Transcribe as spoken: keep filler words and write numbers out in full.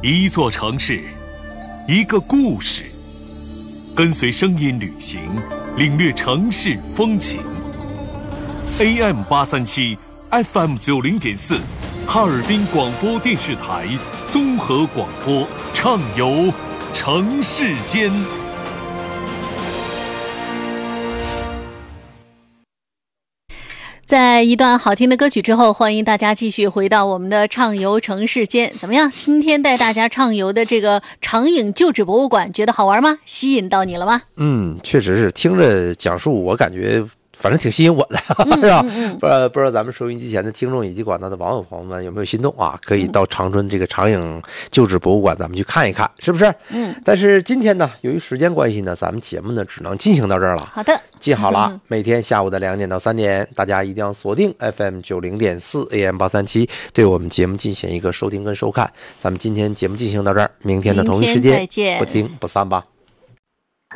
一座城市，一个故事，跟随声音旅行，领略城市风情。A M 八三七 F M 九零点四，哈尔滨广播电视台综合广播，畅游城市间。 在一段好听的歌曲之后，欢迎大家继续回到我们的畅游城市间。怎么样？今天带大家畅游的这个长影旧址博物馆，觉得好玩吗？吸引到你了吗？ 嗯，确实是听着讲述，我感觉反正挺吸引我的， 嗯、 是吧？ 嗯嗯、 不知道不知道咱们收音机前的听众以及广大的网友朋友们有没有心动啊？可以到长春这个长影旧址博物馆，咱们去看一看，是不是？ 嗯。 但是今天呢，由于时间关系呢，咱们节目呢只能进行到这儿了。 好的， 记好了， 嗯、 每天下午的两点到三点，大家一定要锁定 F M 九零点四 A M 八三七，对我们节目进行一个收听跟收看。咱们今天节目进行到这儿，明天的同一时间再见， 不听不散吧。